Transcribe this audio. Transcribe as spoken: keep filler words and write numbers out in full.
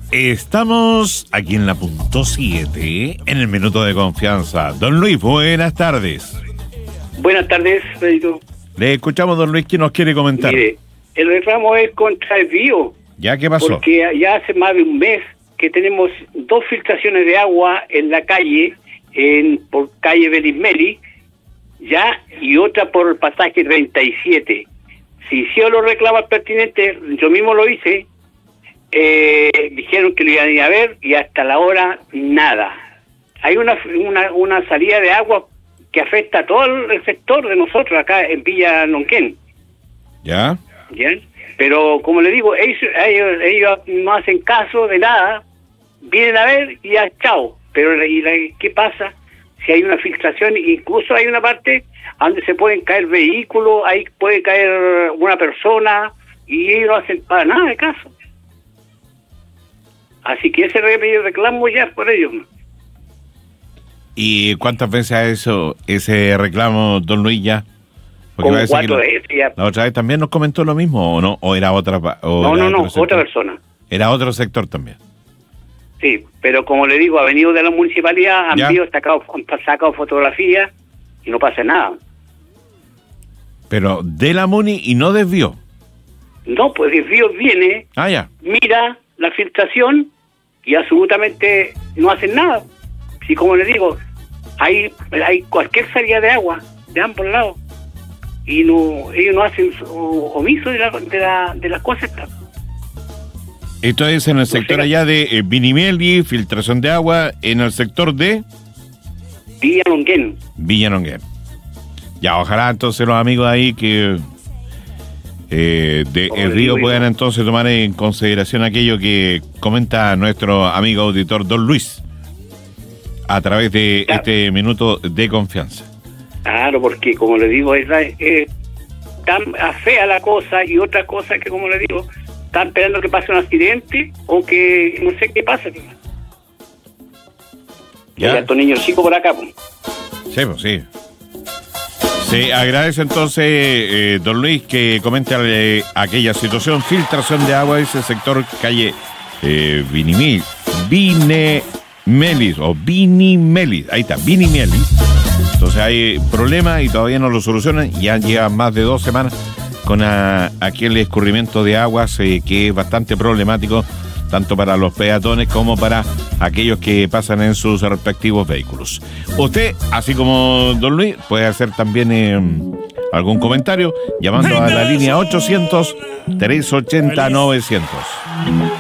Estamos aquí en la punto siete, en el minuto de confianza. Don Luis, buenas tardes. Buenas tardes, Federico. Le escuchamos, don Luis, ¿qué nos quiere comentar? Mire, el reclamo es contra el Bío. ¿Ya qué pasó? Porque ya hace más de un mes que tenemos dos filtraciones de agua en la calle, en por calle Belismeli, ya, y otra por el pasaje treinta y siete. Si hicieron los reclamos pertinentes, yo mismo lo hice, eh, dijeron que lo iban a ir a ver y hasta la hora nada. Hay una, una, una salida de agua que afecta a todo el sector de nosotros acá en Villa Lonquén. ¿Ya? ¿Bien? Pero como le digo, ellos, ellos, ellos no hacen caso de nada, vienen a ver y ya chao. Pero ¿y la, qué pasa? Si hay una filtración, incluso hay una parte donde se pueden caer vehículos, ahí puede caer una persona y ellos no hacen para nada de caso. Así que ese reclamo ya es por ellos. ¿Y cuántas veces ha hecho ese reclamo, don Luis, ya? Porque Como cuatro la, veces ya. ¿La otra vez también nos comentó lo mismo o no? ¿O era otra? O no, era no, no, otro otra persona. Era otro sector también. Sí, pero como le digo, ha venido de la municipalidad, han venido, sacado, han sacado fotografías y no pasa nada. Pero de la Muni y no desvió. No, pues desvío viene, ah, ya. mira la filtración y absolutamente no hacen nada. Si como le digo, hay hay cualquier salida de agua de ambos lados y no ellos no hacen omiso de la de la de las cosas. Esto es en el sector allá de eh, Vinimeli, filtración de agua, en el sector de Villa Lonquén. Villa Lonquén. Ya, ojalá entonces los amigos ahí que eh, de El Río puedan entonces tomar en consideración aquello que comenta nuestro amigo auditor don Luis a través de claro. este minuto de confianza. Claro, porque como le digo, es, es tan fea la cosa y otra cosa que como le digo, están esperando que pase un accidente o que no sé qué pasa. Ya, ya estos niños chicos por acá. Pues. Sí, pues sí. Se agradece entonces, eh, don Luis, que comente eh, aquella situación, filtración de agua, ese sector calle eh, Vinimil, Vinemelis o Vinimelis, ahí está, Vinimelis. Entonces hay problemas y todavía no lo solucionan, ya llevan más de dos semanas con a, aquel escurrimiento de aguas eh, que es bastante problemático, tanto para los peatones como para aquellos que pasan en sus respectivos vehículos. Usted, así como don Luis, puede hacer también eh, algún comentario llamando a la línea ochocientos, trescientos ochenta, novecientos.